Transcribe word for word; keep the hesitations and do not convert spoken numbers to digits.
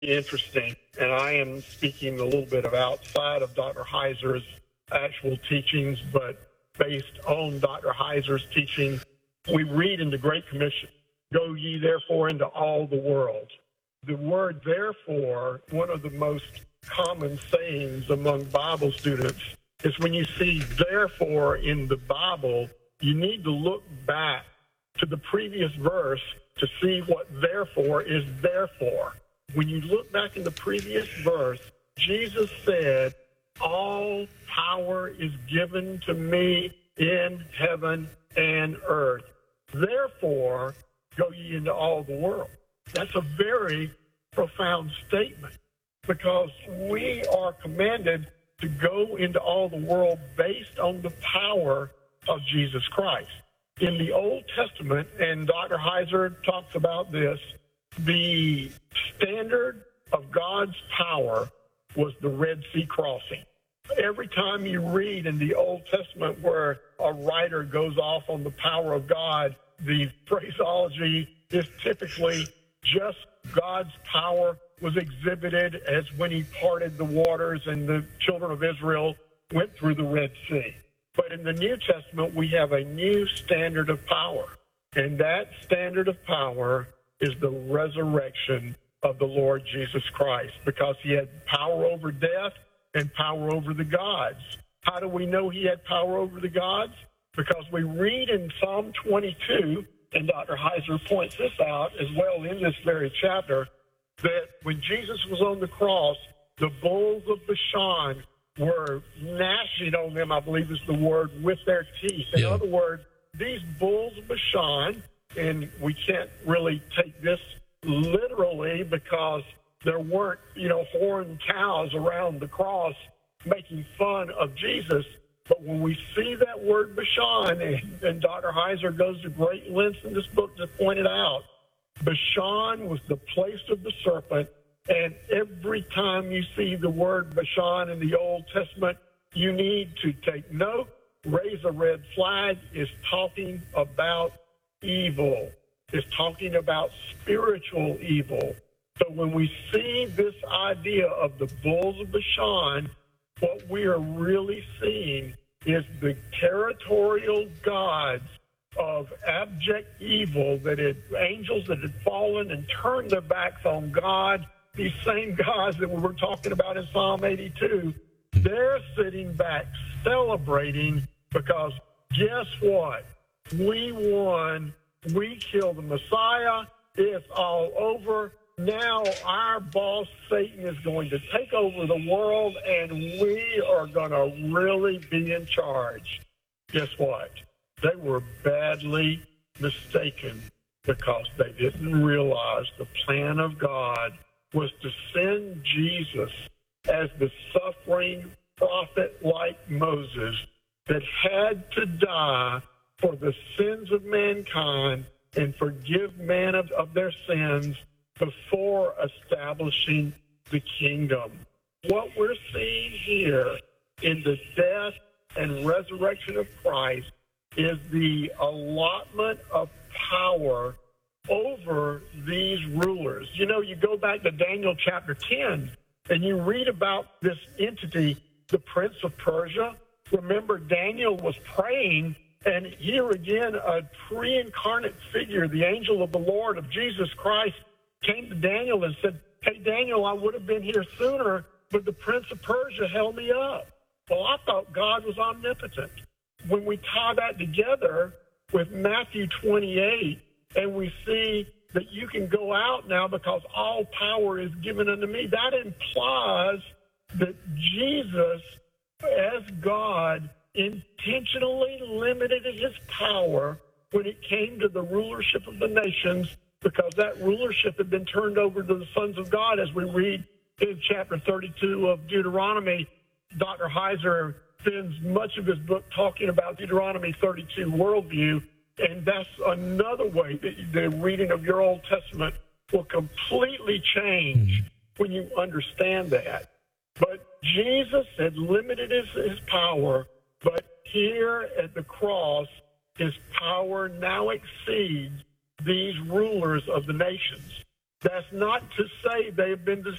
interesting, and I am speaking a little bit of outside of Doctor Heiser's actual teachings, but based on Doctor Heiser's teaching, we read in the Great Commission, "Go ye therefore into all the world." The word therefore, one of the most common sayings among Bible students, is when you see therefore in the Bible, you need to look back to the previous verse to see what therefore is there for. When you look back in the previous verse, Jesus said, "All power is given to me in heaven and earth. Therefore, go ye into all the world." That's a very profound statement, because we are commanded to go into all the world based on the power of Jesus Christ. In the Old Testament, and Doctor Heiser talks about this, the standard of God's power was the Red Sea crossing. Every time you read in the Old Testament where a writer goes off on the power of God, the phraseology is typically just God's power was exhibited as when he parted the waters and the children of Israel went through the Red Sea. But in the New Testament, we have a new standard of power. And that standard of power is the resurrection of the Lord Jesus Christ, because he had power over death and power over the gods. How do we know he had power over the gods? Because we read in Psalm twenty-two, and Doctor Heiser points this out as well in this very chapter, that when Jesus was on the cross, the bulls of Bashan were gnashing on them, I believe is the word, with their teeth. In yeah. other words, these bulls of Bashan, and we can't really take this literally because there weren't, you know, horned cows around the cross making fun of Jesus. But when we see that word Bashan, and, and Doctor Heiser goes to great lengths in this book to point it out, Bashan was the place of the serpent. And every time you see the word Bashan in the Old Testament, you need to take note, raise a red flag. Is talking about evil. Is talking about spiritual evil. So when we see this idea of the bulls of Bashan, what we are really seeing is the territorial gods of abject evil, that had angels that had fallen and turned their backs on God. These same gods that we were talking about in Psalm eighty-two, they're sitting back celebrating because guess what? We won. We killed the Messiah. It's all over. Now our boss, Satan, is going to take over the world, and we are going to really be in charge. Guess what? They were badly mistaken, because they didn't realize the plan of God was to send Jesus as the suffering prophet like Moses that had to die for the sins of mankind and forgive man of, of their sins before establishing the kingdom. What we're seeing here in the death and resurrection of Christ is the allotment of power over these rulers. You know, you go back to Daniel chapter ten, and you read about this entity, the Prince of Persia. Remember, Daniel was praying, and here again, a pre-incarnate figure, the angel of the Lord of Jesus Christ, came to Daniel and said, "Hey, Daniel, I would have been here sooner, but the Prince of Persia held me up." Well, I thought God was omnipotent. When we tie that together with Matthew twenty-eight, and we see that you can go out now because all power is given unto me, that implies that Jesus, as God, intentionally limited his power when it came to the rulership of the nations, because that rulership had been turned over to the sons of God, as we read in chapter thirty-two of Deuteronomy. Doctor Heiser spends much of his book talking about Deuteronomy thirty-two worldview, and that's another way that the reading of your Old Testament will completely change when you understand that. But Jesus had limited his, his power, but here at the cross, his power now exceeds these rulers of the nations. That's not to say they have been